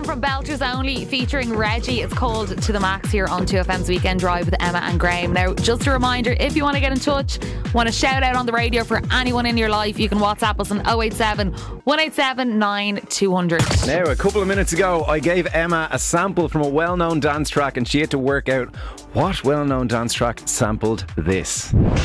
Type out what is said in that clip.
from Belters Only featuring Reggie. It's called To The Max here on 2FM's Weekend Drive with Emma and Graham. Now, just a reminder, if you want to get in touch, want to shout out on the radio for anyone in your life, you can WhatsApp us on 087 187 9200. Now, a couple of minutes ago, I gave Emma a sample from a well-known dance track and she had to work out what well-known dance track sampled this.